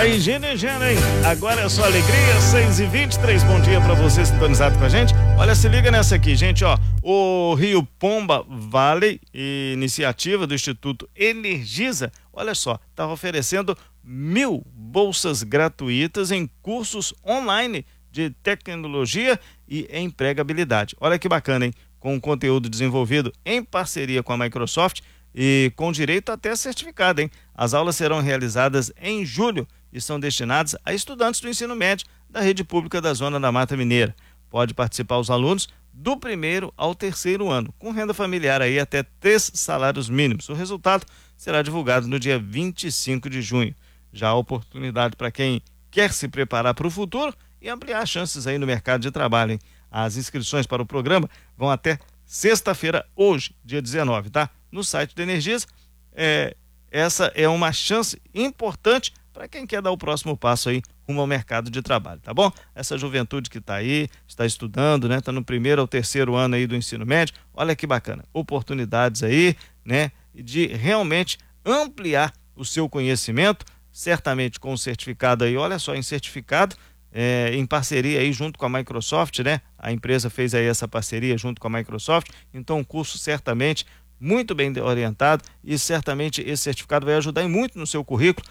aí, Gênio, hein? Agora é só alegria, 6h23, bom dia pra você sintonizado com a gente. Olha, se liga nessa aqui, gente, ó. O Rio Pomba Valley, iniciativa do Instituto Energisa, olha só, tá oferecendo 1.000 bolsas gratuitas em cursos online de tecnologia e empregabilidade. Olha que bacana, hein? Com conteúdo desenvolvido em parceria com a Microsoft e com direito até certificado, hein? As aulas serão realizadas em julho e são destinadas a estudantes do ensino médio da rede pública da Zona da Mata Mineira. Pode participar os alunos do 1º ao 3º ano, com renda familiar aí até 3 salários mínimos. O resultado será divulgado no dia 25 de junho. Já há oportunidade para quem quer se preparar para o futuro e ampliar as chances aí no mercado de trabalho, hein? As inscrições para o programa vão até sexta-feira, hoje, dia 19, tá? No site da Energisa, essa é uma chance importante para quem quer dar o próximo passo aí rumo ao mercado de trabalho, tá bom? Essa juventude que está aí, está estudando, né? Está no 1º ao 3º ano aí do ensino médio, olha que bacana, oportunidades aí, né? De realmente ampliar o seu conhecimento, certamente com o certificado aí, olha só, em certificado, em parceria aí junto com a Microsoft, né? A empresa fez aí essa parceria junto com a Microsoft, então um curso certamente muito bem orientado e certamente esse certificado vai ajudar muito no seu currículo